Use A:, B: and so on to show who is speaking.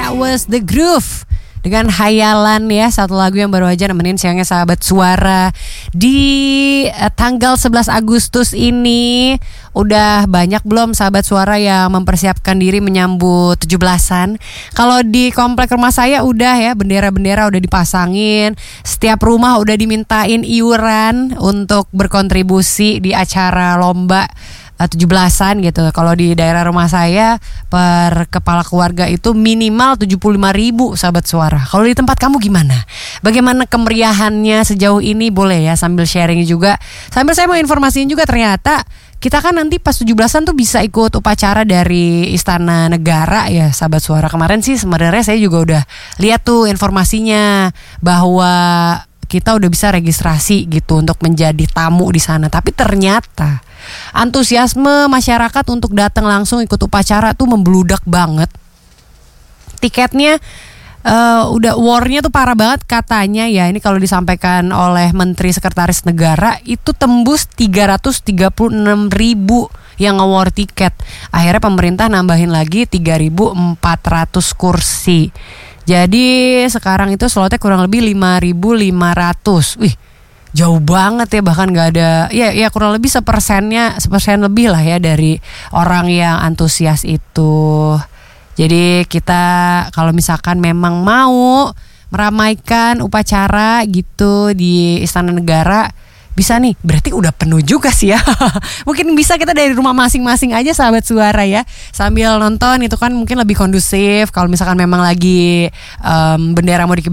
A: That was The Groove dengan Hayalan ya, satu lagu yang baru aja nemenin siangnya sahabat suara di tanggal 11 Agustus ini. Udah banyak belum sahabat suara yang mempersiapkan diri menyambut 17-an? Kalau di komplek rumah saya udah ya, bendera-bendera udah dipasangin. Setiap rumah udah dimintain iuran untuk berkontribusi di acara lomba 17-an gitu. Kalau di daerah rumah saya per kepala keluarga itu minimal 75.000 sahabat suara. Kalau di tempat kamu gimana? Bagaimana kemeriahannya sejauh ini? Boleh ya sambil sharing juga. Sambil saya mau informasiin juga, ternyata kita kan nanti pas 17-an tuh bisa ikut upacara dari Istana Negara ya sahabat suara. Kemarin sih sebenarnya saya juga udah lihat tuh informasinya bahwa kita udah bisa registrasi gitu untuk menjadi tamu di sana. Tapi ternyata antusiasme masyarakat untuk datang langsung ikut upacara tuh membludak banget. Tiketnya udah war-nya tuh parah banget katanya ya. Ini kalau disampaikan oleh Menteri Sekretaris Negara itu tembus 336.000 yang nge-war tiket. Akhirnya pemerintah nambahin lagi 3.400 kursi. Jadi sekarang itu slotnya kurang lebih 5.500. Wih, jauh banget ya, bahkan nggak ada ya kurang lebih sepersen lebih lah ya dari orang yang antusias itu. Jadi kita kalau misalkan memang mau meramaikan upacara gitu di Istana Negara, bisa nih, berarti udah penuh juga sih ya. Mungkin bisa kita dari rumah masing-masing aja sahabat suara ya, sambil nonton itu kan mungkin lebih kondusif. Kalau misalkan memang lagi bendera mau